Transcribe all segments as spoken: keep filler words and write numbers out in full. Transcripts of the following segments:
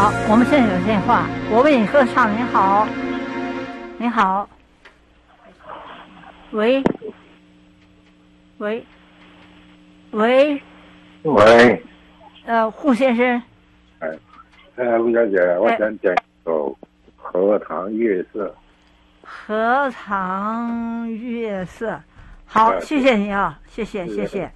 好，我们现在有电话，我为你歌唱。您好，您好，喂，喂，喂， 喂， 呃，胡先生。 哎，哎，卢小姐，我想点一首《荷塘月色》。 荷塘月色，好， 呃谢谢你啊，谢谢谢谢。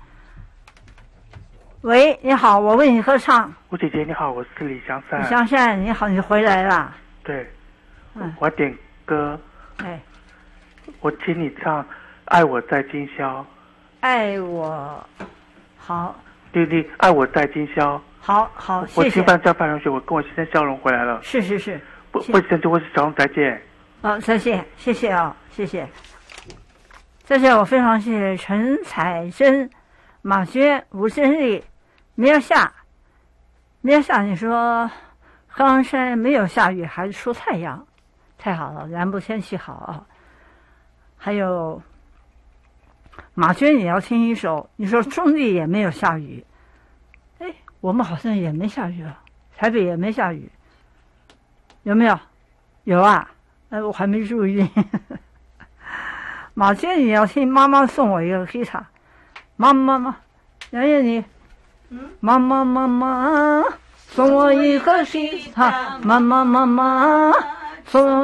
喂，你好，我为你歌唱。 吴姐姐你好，我是李香善。 李香善你好，你回来了。 对， 嗯， 我点歌， 哎， 我请你唱《爱我在今宵》。 爱我，好， 丽丽，爱我在今宵。 好好，谢谢。 我吃饭叫范同学，我跟我先生笑容回来了。 是是是， 不不生气，我是小龙，再见。 好，再见，谢谢啊，谢谢。再见，我非常谢谢陈彩珍、马娟、吴真丽、米尔夏。米尔夏，你说贺兰山没有下雨，还是出太阳，太好了，南部天气好啊。还有马娟也要听一首，你说中地也没有下雨，哎，我们好像也没下雨啊，台北也没下雨，有没有？有啊，哎，我还没注意。马娟也要听，妈妈送我一个吉他，妈妈妈，杨艳你。妈妈妈妈送我一个吉他，妈妈妈妈送我